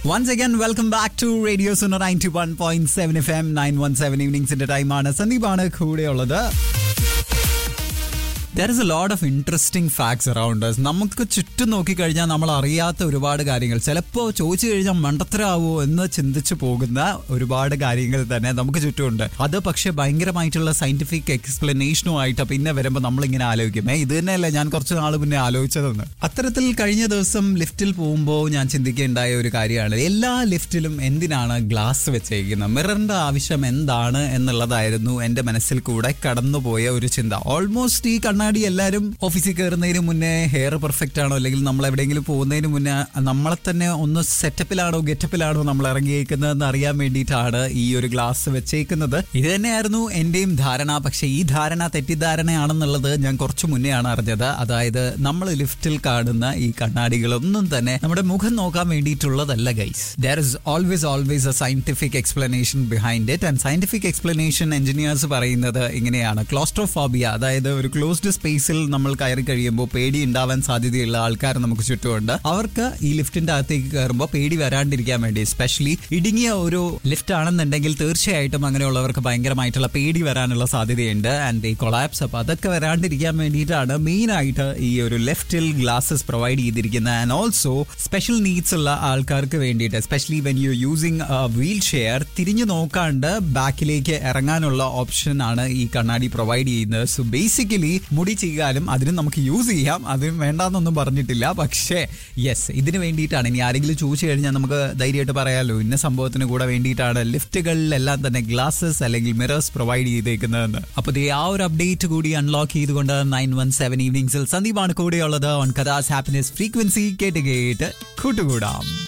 Once again, welcome back to Radio Suno 91.7 FM 917 evenings in the time. Sandeepana കൂടെയുള്ളത്. There is a lot of interesting facts around us. നമുക്ക് ചുറ്റും നോക്കിക്കഴിഞ്ഞാൽ നമ്മൾ അറിയാത്ത ഒരുപാട് കാര്യങ്ങൾ, ചിലപ്പോൾ ചോദിച്ചു കഴിഞ്ഞാൽ മണ്ടത്തരാവോ എന്ന് ചിന്തിച്ചു പോകുന്ന ഒരുപാട് കാര്യങ്ങൾ തന്നെ നമുക്ക് ചുറ്റുമുണ്ട്. അത് പക്ഷെ ഭയങ്കരമായിട്ടുള്ള സയന്റിഫിക് എക്സ്പ്ലനേഷനുമായിട്ട് പിന്നെ വരുമ്പോൾ നമ്മളിങ്ങനെ ആലോചിക്കും, ഇത് തന്നെയല്ല ഞാൻ കുറച്ച് നാൾ മുന്നേ ആലോചിച്ചതെന്ന്. അത്തരത്തിൽ കഴിഞ്ഞ ദിവസം ലിഫ്റ്റിൽ പോകുമ്പോൾ ഞാൻ ചിന്തിക്കേണ്ടായ ഒരു കാര്യമാണ്, എല്ലാ ലിഫ്റ്റിലും എന്തിനാണ് ഗ്ലാസ് വെച്ചേക്കുന്നത്, മിററിന്റെ ആവശ്യം എന്താണ് എന്നുള്ളതായിരുന്നു എൻ്റെ മനസ്സിൽ കൂടെ കടന്നുപോയ ഒരു ചിന്ത. ഓൾമോസ്റ്റ് ഈ കണ്ണാടി എല്ലാവരും ഓഫീസിൽ കയറുന്നതിന് മുന്നേ ഹെയർ പെർഫെക്റ്റ് ആണോ, അല്ലെങ്കിൽ നമ്മൾ എവിടെയെങ്കിലും പോകുന്നതിന് മുന്നേ നമ്മളെ തന്നെ ഒന്ന് സെറ്റപ്പിലാണോ ഗെറ്റപ്പിലാണോ നമ്മൾ ഇറങ്ങിയേക്കുന്നതെന്ന് അറിയാൻ വേണ്ടിയിട്ടാണ് ഈ ഒരു ഗ്ലാസ് വെച്ചേക്കുന്നത്. ഇത് തന്നെയായിരുന്നു എന്റെയും ധാരണ. പക്ഷെ ഈ ധാരണ തെറ്റിദ്ധാരണയാണെന്നുള്ളത് ഞാൻ കുറച്ചു മുന്നെയാണ് അറിഞ്ഞത്. അതായത് നമ്മൾ ലിഫ്റ്റിൽ കാണുന്ന ഈ കണ്ണാടികളൊന്നും തന്നെ നമ്മുടെ മുഖം നോക്കാൻ വേണ്ടിയിട്ടുള്ളതല്ല guys. There is always A scientific explanation behind it. And scientific explanation engineers പറയുന്നത് ഇങ്ങനെയാണ്: ക്ലോസ്ട്രോഫോബിയ, അതായത് ഒരു ക്ലോസ്ഡ് സ്പേസിൽ നമ്മൾ കയറി കഴിയുമ്പോൾ പേടി ഉണ്ടാവാൻ സാധ്യതയുള്ള ആൾക്കാർ നമുക്ക് ചുറ്റുമുണ്ട്. അവർക്ക് ഈ ലിഫ്റ്റിന്റെ അകത്തേക്ക് കയറുമ്പോൾ പേടി വരാണ്ടിരിക്കാൻ വേണ്ടി, എസ്പെഷ്യലി ഇടുങ്ങിയ ഒരു ലിഫ്റ്റ് ആണെന്നുണ്ടെങ്കിൽ തീർച്ചയായിട്ടും അങ്ങനെയുള്ളവർക്ക് ഭയങ്കരമായിട്ടുള്ള പേടി വരാനുള്ള സാധ്യതയുണ്ട്. ആൻഡ് ഈ കൊളാപ്സ്, അപ്പൊ അതൊക്കെ വരാണ്ടിരിക്കാൻ വേണ്ടിയിട്ടാണ് മെയിൻ ആയിട്ട് ഈ ഒരു ലെഫ്റ്റിൽ ഗ്ലാസസ് പ്രൊവൈഡ് ചെയ്തിരിക്കുന്നത്. ആൻഡ് ഓൾസോ സ്പെഷ്യൽ നീഡ്സ് ഉള്ള ആൾക്കാർക്ക് വേണ്ടിയിട്ട്, especially when you using wheel chair, തിരിഞ്ഞു നോക്കാണ്ട് ബാക്കിലേക്ക് ഇറങ്ങാനുള്ള ഓപ്ഷൻ ആണ് ഈ കണ്ണാടി പ്രൊവൈഡ് ചെയ്യുന്നത്. സോ ബേസിക്കലി മുടി ചെയ്യാനും അതിന് നമുക്ക് യൂസ് ചെയ്യാം, അതിന് വേണ്ടാന്നൊന്നും പറഞ്ഞിട്ടില്ല. പക്ഷേ യെസ്, ഇതിന് വേണ്ടിയിട്ടാണ്. ഇനി ആരെങ്കിലും ചോദിച്ചു കഴിഞ്ഞാൽ നമുക്ക് ധൈര്യമായിട്ട് പറയാമല്ലോ, ഇന്ന സംഭവത്തിന് കൂടെ വേണ്ടിയിട്ടാണ് ലിഫ്റ്റുകളിലെല്ലാം തന്നെ ഗ്ലാസസ് അല്ലെങ്കിൽ മിറേഴ്സ് പ്രൊവൈഡ് ചെയ്തേക്കുന്നതെന്ന്. അപ്പോൾ ആ ഒരു അപ്ഡേറ്റ് കൂടി അൺലോക്ക് ചെയ്തുകൊണ്ട് 917 ഈവനിങ്സിൽ സന്ദീപാണ് കൂടെയുള്ളത്. ഓൺ കഥാസ് ഹാപ്പിനെസ് ഫ്രീക്വൻസി കേട്ട് കൂട്ടുകൂടാം.